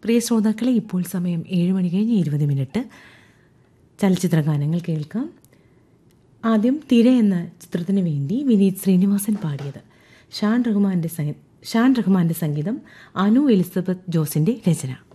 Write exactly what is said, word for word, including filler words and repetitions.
പ്രിയ ശ്രോതാക്കളെ, ഇപ്പോൾ സമയം ഏഴ് മണി കഴിഞ്ഞ് ഇരുപത് മിനിറ്റ്. ചലച്ചിത്ര ഗാനങ്ങൾ കേൾക്കാം. ആദ്യം തിര എന്ന ചിത്രത്തിന് വേണ്ടി വിനീത് ശ്രീനിവാസൻ പാടിയത്. ഷാൻ റഹ്മാന്റെ ഷാൻ റഹ്മാന്റെ സംഗീതം, അനു എലിസബത്ത് ജോസിന്റെ രചന.